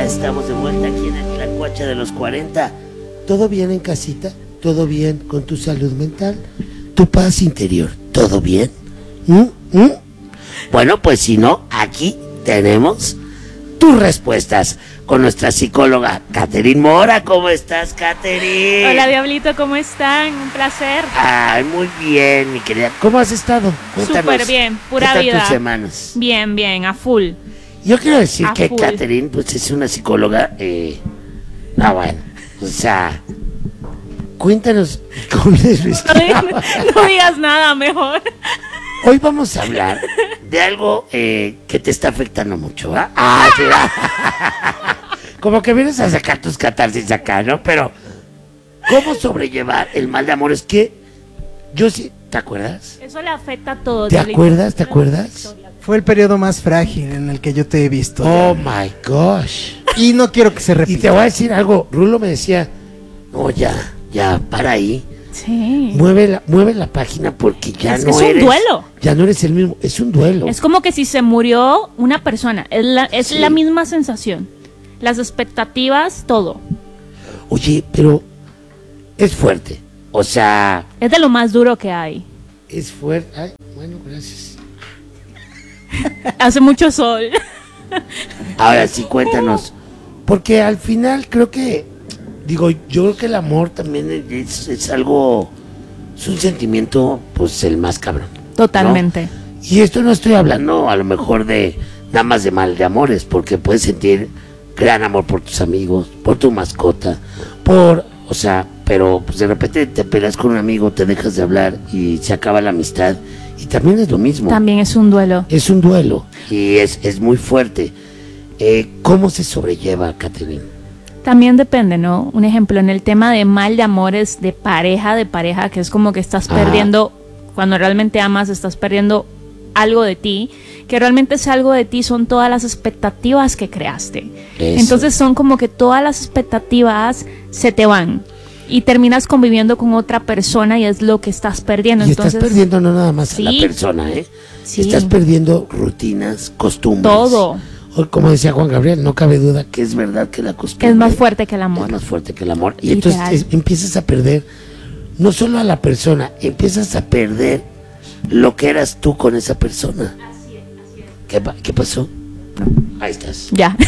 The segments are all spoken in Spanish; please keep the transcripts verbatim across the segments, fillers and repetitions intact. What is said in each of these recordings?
estamos de vuelta aquí en el Tlacuache de los cuarenta. ¿Todo bien en casita? ¿Todo bien con tu salud mental? ¿Tu paz interior? ¿Todo bien? ¿Mm? ¿Mm? Bueno, pues si no, aquí tenemos tus respuestas con nuestra psicóloga Catherine Mora. ¿Cómo estás, Catherine? Hola, Diablito, ¿cómo están? Un placer. Ay, muy bien, mi querida. ¿Cómo has estado? Cuéntanos. Súper bien, pura ¿qué tal vida. tus semanas? Bien, bien, a full. Yo quiero decir A que full. Catherine, pues es una psicóloga, eh, no, bueno, o sea, cuéntanos cómo les No, vestía. digas- no digas nada, mejor. Hoy vamos a hablar de algo eh, que te está afectando mucho, ¿va? Ah, sí, ¿va? Como que vienes a sacar tus catarsis acá, ¿no? Pero, ¿cómo sobrellevar el mal de amor? Es que yo sí, ¿te acuerdas? Eso le afecta a todo. ¿Te Diablito. acuerdas? ¿Te acuerdas? Fue el periodo más frágil en el que yo te he visto. Oh my gosh. Y no quiero que se Y repita. te voy a decir algo, Rulo me decía, no, ya, ya, para ahí. Sí. Mueve la, mueve la página porque ya Es no que es un eres. duelo. Ya no eres el mismo, es un duelo. Es como que si se murió una persona. Es la, es Sí. la misma sensación. Las expectativas, todo. Oye, pero es fuerte. O sea, Es de lo más duro que hay. es fuerte. Ay, bueno, gracias. Hace mucho sol. Ahora sí, cuéntanos. Porque al final creo que, digo, yo creo que el amor también es, es algo, es un sentimiento, pues el más cabrón. Totalmente. Y esto no estoy hablando a lo mejor de nada más de mal de amores, porque puedes sentir gran amor por tus amigos, por tu mascota, por, o sea, pero pues de repente te peleas con un amigo, te dejas de hablar y se acaba la amistad y también es lo mismo. También es un duelo. Es un duelo y es, es muy fuerte. Eh, ¿Cómo se sobrelleva, Catherine? También depende, ¿no? Un ejemplo, en el tema de mal de amores, de pareja, de pareja, que es como que estás Ajá. perdiendo, cuando realmente amas, estás perdiendo algo de ti, que realmente es algo de ti, son todas las expectativas que creaste. Eso. Entonces son como que todas las expectativas se te van y terminas conviviendo con otra persona y es lo que estás perdiendo. Y Entonces, estás perdiendo no nada más Sí. a la persona, ¿eh? Sí. Estás perdiendo rutinas, costumbres. todo O como decía Juan Gabriel, no cabe duda que es verdad que la costumbre es más fuerte que el amor. es más fuerte que el amor. Y Literal. entonces es- empiezas a perder no solo a la persona, empiezas a perder lo que eras tú con esa persona. ¿Qué, pa- qué pasó? Ahí estás. Ya.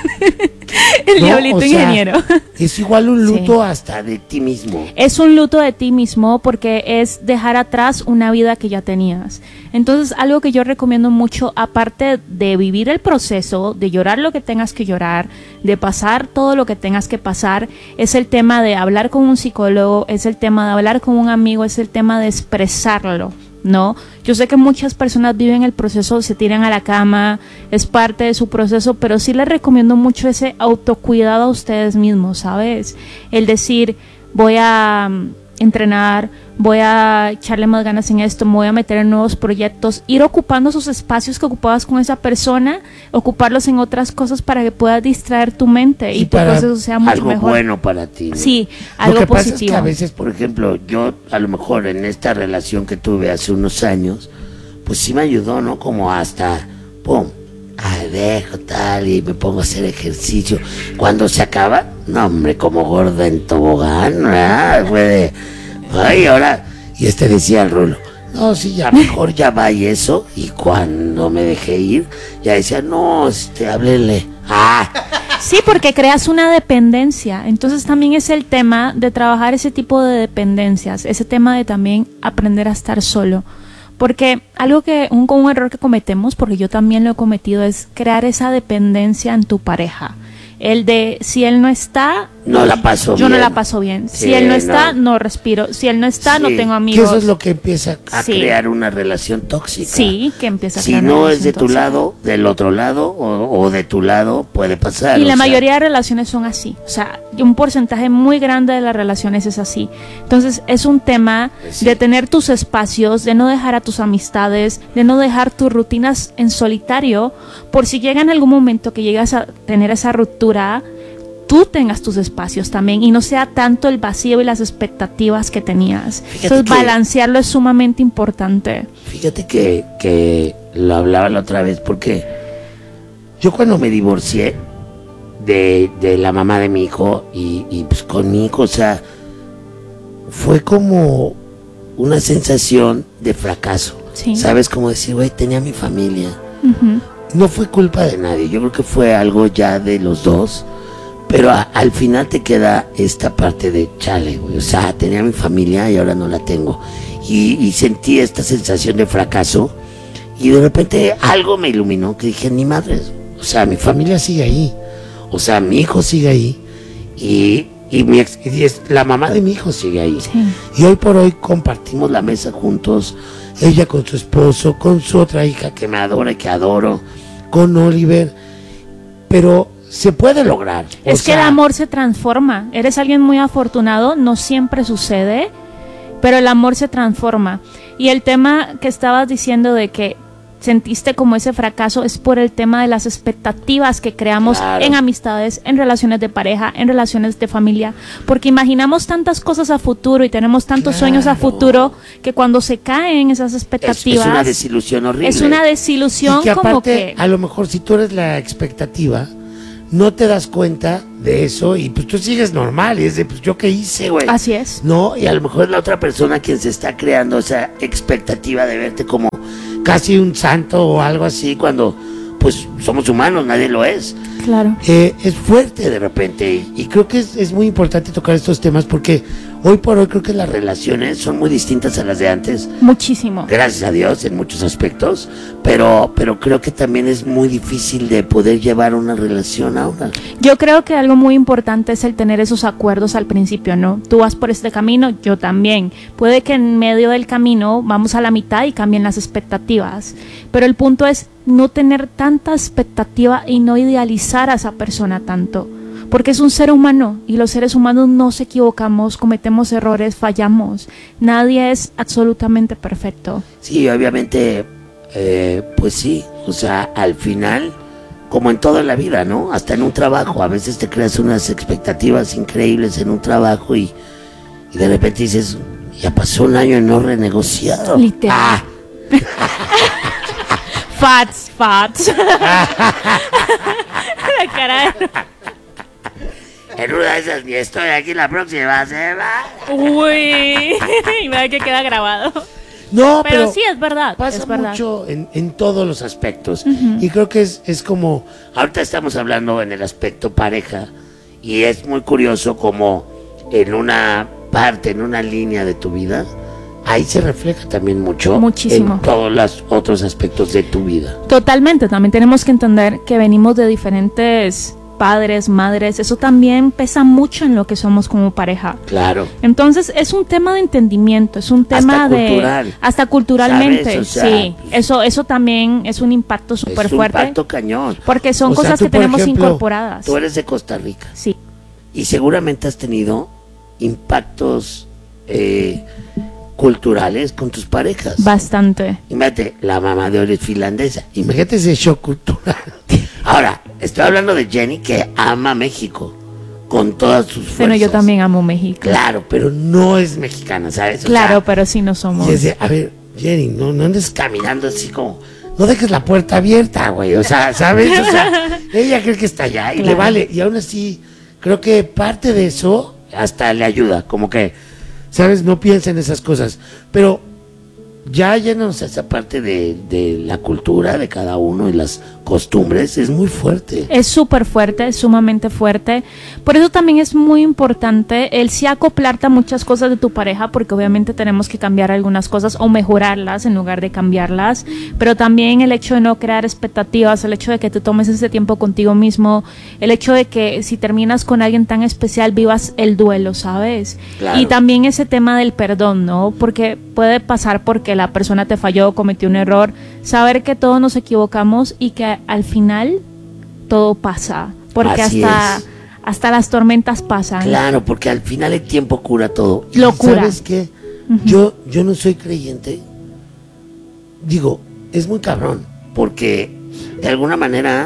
el No, diablito o sea, ingeniero. Es igual un luto Sí. hasta de ti mismo. Es un luto de ti mismo porque es dejar atrás una vida que ya tenías. Entonces, algo que yo recomiendo mucho, aparte de vivir el proceso, de llorar lo que tengas que llorar, de pasar todo lo que tengas que pasar, es el tema de hablar con un psicólogo, es el tema de hablar con un amigo, es el tema de expresarlo, ¿no? Yo sé que muchas personas viven el proceso, se tiran a la cama, es parte de su proceso, pero sí les recomiendo mucho ese autocuidado a ustedes mismos, ¿sabes? El decir, voy a mm, entrenar, voy a echarle más ganas en esto, me voy a meter en nuevos proyectos, ir ocupando esos espacios que ocupabas con esa persona, ocuparlos en otras cosas para que puedas distraer tu mente y, tu para proceso sea mucho algo mejor. bueno para ti, ¿no? Sí, Lo algo que pasa es positivo. que a veces, por ejemplo, yo a lo mejor en esta relación que tuve hace unos años, pues sí me ayudó, ¿no? Como hasta, pum, ay, dejo tal y me pongo a hacer ejercicio. Cuando se acaba, no, hombre, como gorda en tobogán, ¿verdad? Fue de, ay, ahora, y este decía el Rulo, no, sí, ya mejor ya va y eso, y cuando me dejé ir, ya decía, no, este, háblele, ah, Sí, porque creas una dependencia. Entonces también es el tema de trabajar ese tipo de dependencias, ese tema de también aprender a estar solo. Porque algo que, un, un error que cometemos, porque yo también lo he cometido, es crear esa dependencia en tu pareja. El de, si él no está, no la paso yo bien. no la paso bien. Sí, Si él no está, no. no, respiro. Si él no está, no Sí, tengo que amigos. eso es lo que empieza a Sí. crear una relación tóxica. Sí, que empieza a Si crear una no es de relación tu tóxica. lado, del otro lado, o, o de tu lado, puede pasar. Y o la sea, mayoría de relaciones son así. O sea, un porcentaje muy grande de las relaciones es así. Entonces, es un tema Pues sí. de tener tus espacios, de no dejar a tus amistades, de no dejar tus rutinas en solitario, por si llega en algún momento que llegas a tener esa ruptura, tú tengas tus espacios también y no sea tanto el vacío y las expectativas que tenías. Fíjate Entonces, que- balancearlo es sumamente importante. Fíjate que, que lo hablaba la otra vez, porque yo cuando me divorcié, de, de la mamá de mi hijo y, y pues con mi hijo, o sea, fue como una sensación de fracaso. Sí. ¿Sabes? Como decir, güey, tenía mi familia. Ujú. No fue culpa de nadie, yo creo que fue algo ya de los dos, pero a, al final te queda esta parte de chale, güey, o sea, tenía mi familia y ahora no la tengo. Y, y sentí esta sensación de fracaso y de repente algo me iluminó que dije, ni madres, o sea, mi familia sigue ahí, o sea, mi hijo sigue ahí y, y, mi ex, y es, la mamá de mi hijo sigue ahí. Sí. Y hoy por hoy compartimos la mesa juntos, ella con su esposo, con su otra hija que me adora y que adoro, con Oliver, pero se puede lograr. O Es que sea, el amor se transforma. Eres alguien muy afortunado, no siempre sucede, pero el amor se transforma. Y el tema que estabas diciendo de que sentiste como ese fracaso es por el tema de las expectativas que creamos Claro. en amistades, en relaciones de pareja, en relaciones de familia, porque imaginamos tantas cosas a futuro y tenemos tantos Claro. sueños a futuro que cuando se caen esas es, expectativas es una desilusión horrible. es una desilusión Y que como aparte, que a lo mejor si tú eres la expectativa, no te das cuenta de eso y pues tú sigues normal y es de, pues yo qué hice, güey. así es. No, y a lo mejor es la otra persona quien se está creando esa expectativa de verte como casi un santo o algo así, cuando pues somos humanos, nadie lo es. Claro. Eh, es fuerte de repente y, y creo que es, es muy importante tocar estos temas porque hoy por hoy creo que las relaciones son muy distintas a las de antes, Muchísimo. gracias a Dios en muchos aspectos, pero, pero creo que también es muy difícil de poder llevar una relación ahora. Yo creo que algo muy importante es el tener esos acuerdos al principio, ¿no? Tú vas por este camino, yo también. Puede que en medio del camino vamos a la mitad y cambien las expectativas, pero el punto es no tener tanta expectativa y no idealizar a esa persona tanto, porque es un ser humano y los seres humanos nos equivocamos, cometemos errores, fallamos. Nadie es absolutamente perfecto. Sí, obviamente, eh, pues sí, o sea, al final, como en toda la vida, ¿no? Hasta en un trabajo, a veces te creas unas expectativas increíbles en un trabajo y, y de repente dices, ya pasó un año y no he renegociado. Literal. Ah, Fats, fats. La cara de... en una de esas ni estoy aquí la próxima semana. Uy, y vea que queda grabado. No, Pero, pero, sí, es verdad, pasa es verdad. mucho en, en todos los aspectos. Ujú. Y creo que es, es como, ahorita estamos hablando en el aspecto pareja, y es muy curioso como en una parte, en una línea de tu vida, ahí se refleja también mucho Muchísimo. en todos los otros aspectos de tu vida. Totalmente, también tenemos que entender que venimos de diferentes padres, madres, eso también pesa mucho en lo que somos como pareja. Claro. Entonces es un tema de entendimiento, es un tema Hasta de cultural. hasta culturalmente, ¿Sabes? O sea, sí, eso eso también es un impacto súper Es un fuerte, impacto cañón. porque son O sea, cosas tú, que por tenemos ejemplo, incorporadas. Tú eres de Costa Rica. Sí, Y seguramente has tenido impactos eh, culturales con tus parejas. bastante. Imagínate, la mamá de Ori es finlandesa. Imagínate ese shock cultural. Ahora, estoy hablando de Jenny que ama México con todas sus fuerzas. Bueno, yo también amo México. Claro, pero no es mexicana, ¿sabes? O Claro, sea, pero sí no somos. y es de, a ver, Jenny, no, no andes caminando así como... No dejes la puerta abierta, güey. O sea, ¿sabes? O sea, ella cree que está allá y Claro. le vale. Y aún así, creo que parte de eso hasta le ayuda. Como que, ¿sabes? No piensa en esas cosas. Pero ya yéndonos a esa parte de, de la cultura de cada uno y las costumbres, es muy fuerte. Es súper fuerte, es sumamente fuerte. Por eso también es muy importante el sí acoplarte a muchas cosas de tu pareja, porque obviamente tenemos que cambiar algunas cosas o mejorarlas en lugar de cambiarlas. Pero también el hecho de no crear expectativas, el hecho de que te tomes ese tiempo contigo mismo, el hecho de que si terminas con alguien tan especial vivas el duelo, ¿sabes? Claro. Y también ese tema del perdón, ¿no? Porque puede pasar porque la persona te falló, cometió un error. Saber que todos nos equivocamos y que al final todo pasa, porque Así hasta es. hasta las tormentas pasan. Claro, porque al final el tiempo cura todo. Y Lo cura. ¿sabes qué? Ujú. Yo, yo no soy creyente. Digo, es muy cabrón, porque de alguna manera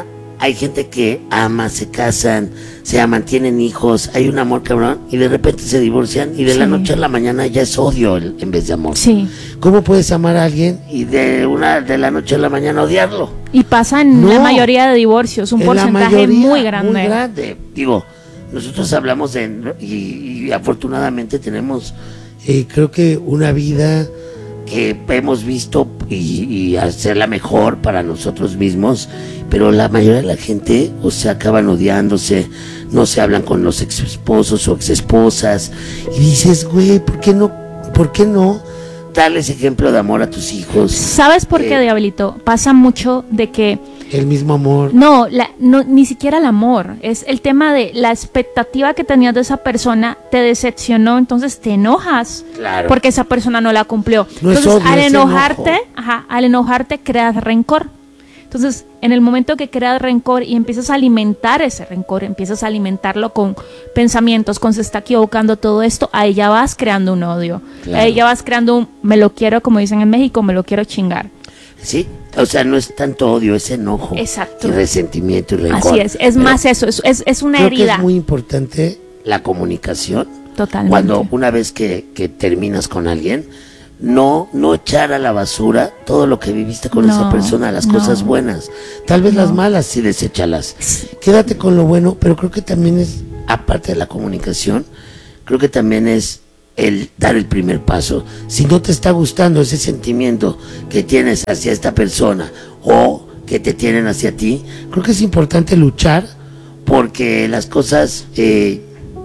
hay gente que ama, se casan, se aman, tienen hijos, hay un amor cabrón y de repente se divorcian y de Sí. la noche a la mañana ya es odio el- en vez de amor. Sí. ¿Cómo puedes amar a alguien y de una de la noche a la mañana odiarlo? Y pasa en No. la mayoría de divorcios, un En la porcentaje mayoría, muy grande. Muy grande. Digo, nosotros hablamos de, y, y afortunadamente tenemos, eh, creo que una vida que hemos visto y, y hacerla mejor para nosotros mismos, pero la mayoría de la gente, o sea, acaban odiándose, no se hablan con los ex esposos o ex esposas, y dices, güey, ¿por qué no, por qué no darles ejemplo de amor a tus hijos? ¿Sabes por qué, Eh, Diablito? Pasa mucho de que El mismo amor. no, la, no, ni siquiera el amor, es el tema de la expectativa que tenías de esa persona te decepcionó, entonces te enojas Claro. porque esa persona no la cumplió. No es entonces, odio, al es enojarte, enojo. ajá, al enojarte creas rencor. Entonces, en el momento que creas rencor y empiezas a alimentar ese rencor, empiezas a alimentarlo con pensamientos, con se está equivocando todo esto, ahí ya vas creando un odio. Claro. Ahí ya vas creando un me lo quiero, como dicen en México, me lo quiero chingar. Sí, o sea, no es tanto odio, es enojo. Exacto. Y resentimiento y rencor. Así es, es Pero más eso, es, es, es una creo que herida. es muy importante la comunicación. Totalmente. Cuando una vez que, que terminas con alguien, no, no echar a la basura todo lo que viviste con No, esa persona, las no. cosas buenas. Tal vez las malas sí deséchalas. Quédate con lo bueno, pero creo que también es, aparte de la comunicación, creo que también es el dar el primer paso. Si no te está gustando ese sentimiento que tienes hacia esta persona o que te tienen hacia ti, creo que es importante luchar porque las cosas eh,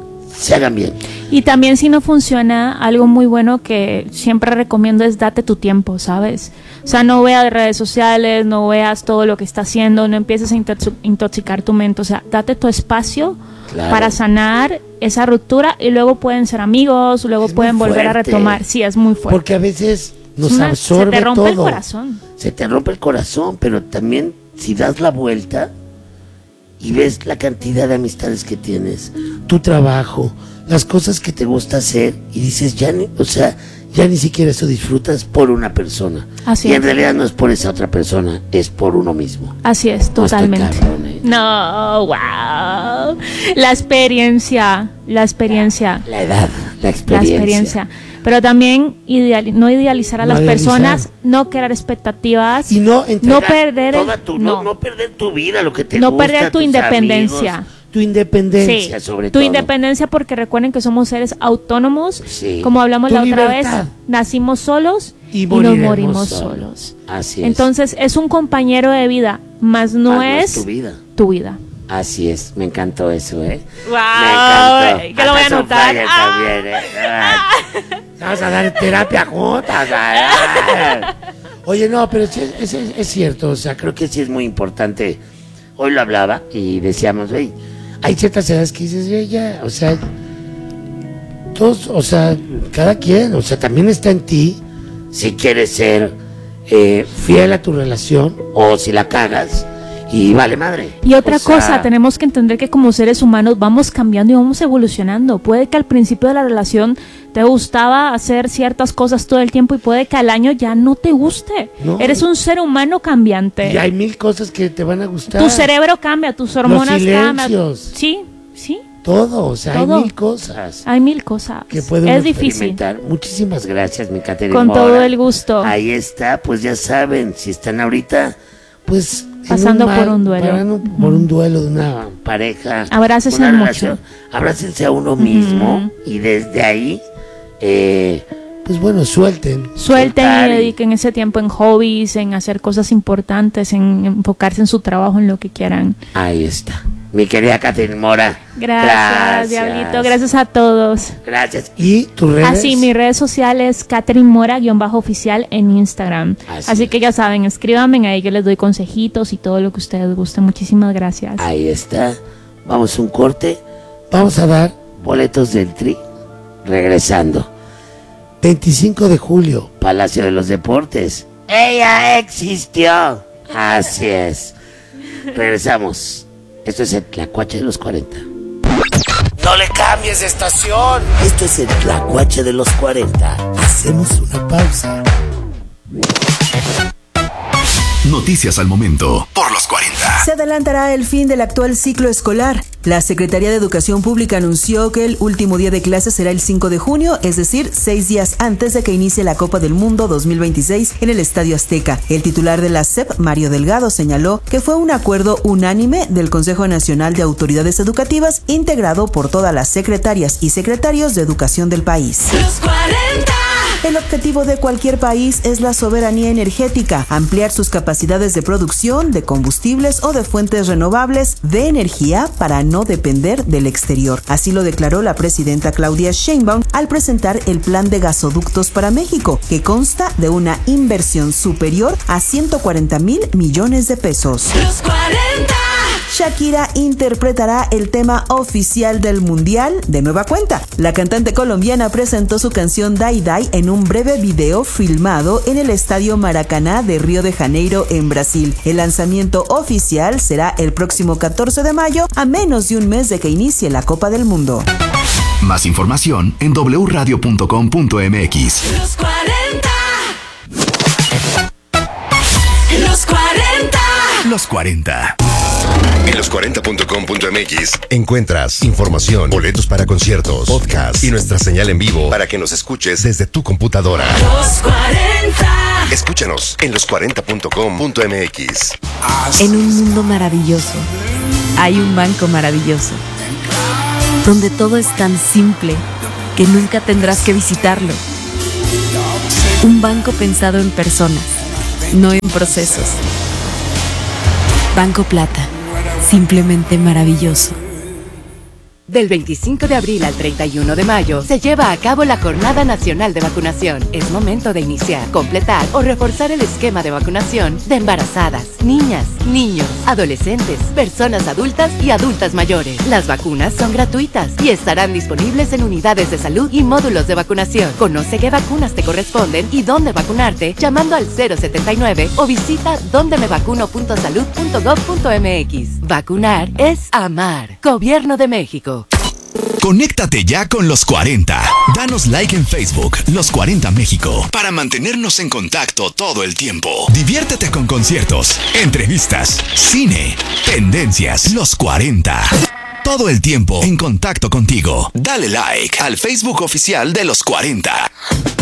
se hagan bien. Y también si no funciona, algo muy bueno que siempre recomiendo es date tu tiempo, ¿sabes? O sea, no veas redes sociales, no veas todo lo que está haciendo, no empieces a intox- intoxicar tu mente, o sea, date tu espacio Claro. para sanar esa ruptura y luego pueden ser amigos, luego Es muy pueden volver a fuerte. retomar. Sí, es muy fuerte. Porque a veces nos Es una- absorbe se te rompe todo. el corazón. Se te rompe el corazón, pero también si das la vuelta y ves la cantidad de amistades que tienes, tu trabajo, las cosas que te gusta hacer y dices, ya ni, o sea, ya ni siquiera eso disfrutas por una persona. Así y en es. realidad no es por esa otra persona, es por uno mismo. Así es, No, estoy totalmente. cabrón, eh. No, wow. La experiencia, la experiencia. La edad, la La experiencia. experiencia. Pero también ideali- no idealizar a No las idealizar. personas, no crear expectativas, Y no entregar perder el- toda tu, no. no. no perder tu vida, lo que te No gusta, perder tu tus independencia. amigos, tu independencia Sí, sobre tu todo. independencia, porque recuerden que somos seres autónomos, Sí. como hablamos Tu la otra libertad. vez, nacimos solos Y y, nos moriremos morimos solos. solos. Así es. Entonces es un compañero de vida, más no Ah, es tu vida. tu vida. Así es, me encantó eso, ¿eh? Wow, Me encantó. que lo voy a Hasta anotar. Sonfire Ah. también, ¿eh? Ay, vamos a dar terapia juntas. ay. Oye, no, pero sí, es, es- es cierto, o sea, creo que sí es muy importante. Hoy lo hablaba y decíamos, güey, hay ciertas edades que dices, ya, ya, o sea, todos, o sea, cada quien, o sea, también está en ti si quieres ser eh, fiel a tu relación o si la cagas y vale madre. Y otra O sea, cosa, tenemos que entender que como seres humanos vamos cambiando y vamos evolucionando. Puede que al principio de la relación te gustaba hacer ciertas cosas todo el tiempo y puede que al año ya no te guste. No. Eres un ser humano cambiante. Y hay mil cosas que te van a gustar. Tu cerebro cambia, tus hormonas cambian. silencios. Sí, sí, Todo, o sea, Todo. hay mil cosas hay mil cosas. que puede Es uno difícil. experimentar. Muchísimas gracias, mi Caterina. Con Mora. todo el gusto. Ahí está, pues ya saben, si están ahorita, pues en Pasando un por un duelo. pasando por un duelo de una pareja. Abrácense una mucho. relación, abrácense a uno mismo y desde ahí, eh, pues bueno, suelten. Suelten soltar y dediquen ese tiempo en hobbies, en hacer cosas importantes, en enfocarse en su trabajo, en lo que quieran. Ahí está. Mi querida Caterina Mora. Gracias, Diablito. Gracias a todos. Gracias. ¿Y tus redes? Así, mis redes sociales, Catherine Mora-oficial en Instagram. Así Así, es. que ya saben, escríbanme, ahí yo les doy consejitos y todo lo que ustedes gusten. Muchísimas gracias. Ahí está. Vamos a un corte. Vamos a dar boletos del Tri. Regresando. veinticinco de julio, Palacio de los Deportes. ¡Ella existió! Así es. Regresamos. Esto es el Tlacuache de los cuarenta. ¡No le cambies de estación! Esto es el Tlacuache de los cuarenta. Hacemos una pausa. Noticias al momento por los cuarenta. Se adelantará el fin del actual ciclo escolar. La Secretaría de Educación Pública anunció que el último día de clases será el cinco de junio, es decir, seis días antes de que inicie la Copa del Mundo dos mil veintiséis en el Estadio Azteca. El titular de la S E P, Mario Delgado, señaló que fue un acuerdo unánime del Consejo Nacional de Autoridades Educativas, integrado por todas las secretarias y secretarios de educación del país. Los cuarenta. El objetivo de cualquier país es la soberanía energética, ampliar sus capacidades de producción de combustibles o de fuentes renovables de energía para no depender del exterior. Así lo declaró la presidenta Claudia Sheinbaum al presentar el plan de gasoductos para México, que consta de una inversión superior a ciento cuarenta mil millones de pesos. Los cuarenta. Shakira interpretará el tema oficial del Mundial de nueva cuenta. La cantante colombiana presentó su canción Die Die en un breve video filmado en el Estadio Maracaná de Río de Janeiro, en Brasil. El lanzamiento oficial será el próximo catorce de mayo, a menos de un mes de que inicie la Copa del Mundo. Más información en doble u radio punto com punto m x. Los cuarenta. Los cuarenta. Los cuarenta. En los cuarenta punto com punto m x encuentras información, boletos para conciertos, podcast y nuestra señal en vivo para que nos escuches desde tu computadora. Los cuarenta. Escúchanos en los cuarenta punto com punto m x. En un mundo maravilloso, hay un banco maravilloso, donde todo es tan simple que nunca tendrás que visitarlo. Un banco pensado en personas, no en procesos. Banco Plata. Simplemente maravilloso. Del veinticinco de abril al treinta y uno de mayo se lleva a cabo la Jornada Nacional de Vacunación. Es momento de iniciar, completar o reforzar el esquema de vacunación de embarazadas, niñas, niños, adolescentes, personas adultas y adultas mayores. Las vacunas son gratuitas y estarán disponibles en unidades de salud y módulos de vacunación. Conoce qué vacunas te corresponden y dónde vacunarte llamando al cero setenta y nueve o visita donde me vacuno punto salud punto gob punto m x. Vacunar es amar. Gobierno de México. Conéctate ya con los cuarenta. Danos like en Facebook, Los cuarenta México, para mantenernos en contacto todo el tiempo. Diviértete con conciertos, entrevistas, cine, tendencias. Los cuarenta. Todo el tiempo en contacto contigo. Dale like al Facebook oficial de Los cuarenta.